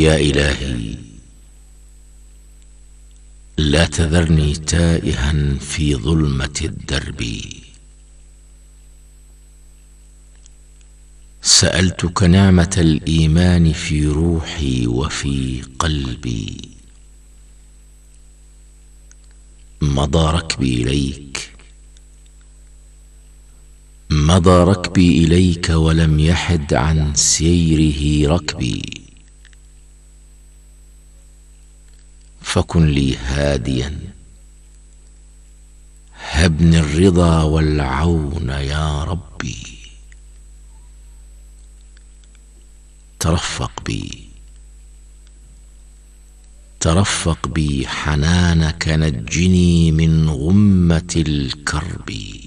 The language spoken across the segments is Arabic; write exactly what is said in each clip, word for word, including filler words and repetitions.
يا إلهي، لا تذرني تائها في ظلمة الدرب. سألتك نعمة الإيمان في روحي وفي قلبي. مضى ركبي إليك مضى ركبي إليك ولم يحد عن سيره ركبي. فكن لي هاديا، هبني الرضا والعون يا ربي. ترفق بي ترفق بي حنانك، نجني من غمة الكرب.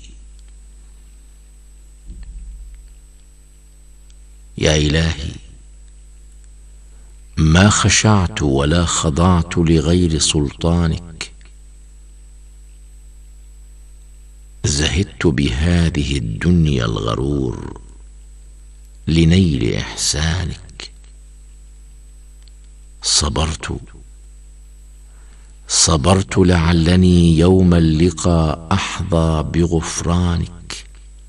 يا إلهي، ما خشعت ولا خضعت لغير سلطانك. زهدت بهذه الدنيا الغرور لنيل إحسانك. صبرت صبرت لعلني يوم اللقاء أحظى بغفرانك.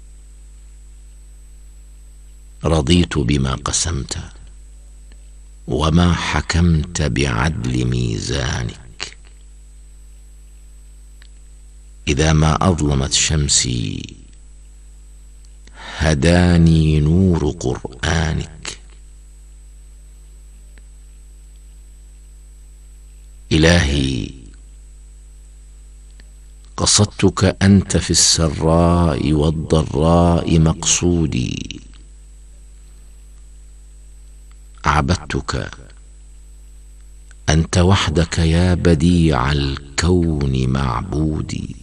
رضيت بما قسمت وما حكمت بعدل ميزانك. إذا ما أظلمت شمسي هداني نور قرآنك. إلهي، قصدتك أنت في السراء والضراء مقصودي. عبدتك أنت وحدك يا بديع الكون معبودي.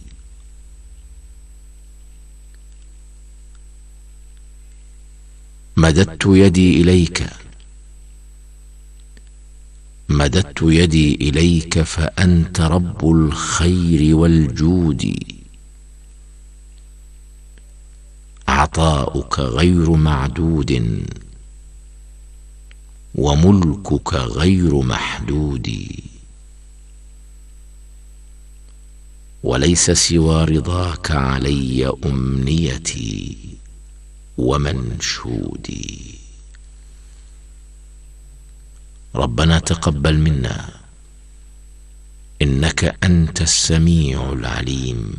مددت يدي إليك مددت يدي إليك فأنت رب الخير والجود. عطاؤك غير معدود وملكك غير محدود. وليس سوى رضاك علي أمنيتي ومنشودي. ربنا تقبل منا، إنك أنت السميع العليم.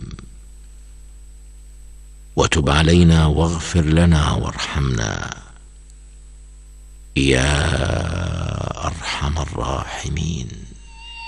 وتب علينا واغفر لنا وارحمنا يا أرحم الراحمين.